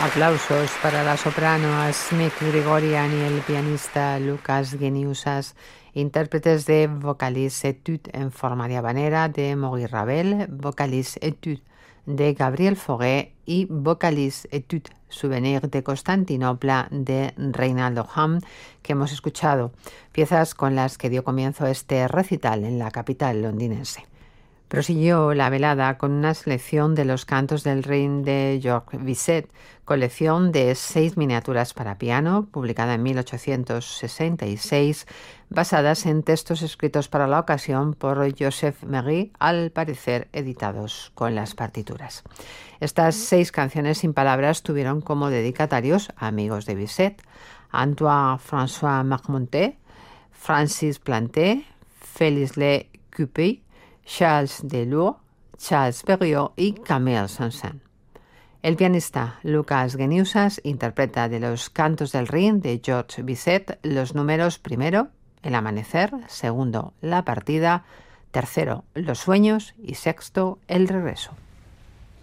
Aplausos para la soprano Asmik Grigorian y el pianista Lucas Geniusas, intérpretes de Vocaliz Etude en forma de habanera de Maurice Ravel, Vocaliz Etude de Gabriel Fauré y Vocaliz Etude Souvenir de Constantinopla de Reinaldo Hahn, que hemos escuchado, piezas con las que dio comienzo este recital en la capital londinense. Prosiguió la velada con una selección de los cantos del Rin de Georges Bizet, colección de 6 miniaturas para piano, publicada en 1866, basadas en textos escritos para la ocasión por Joseph Méry, al parecer editados con las partituras. Estas 6 canciones sin palabras tuvieron como dedicatarios amigos de Bizet: Antoine-François Marmontel, Francis Planté, Félix Le Coupet, Charles Delour, Charles Perriot y Camille Saint-Saëns. El pianista Lucas Geniusas interpreta de los cantos del Rin de Georges Bizet los números primero, El amanecer, segundo, La partida, tercero, Los sueños y sexto, El regreso.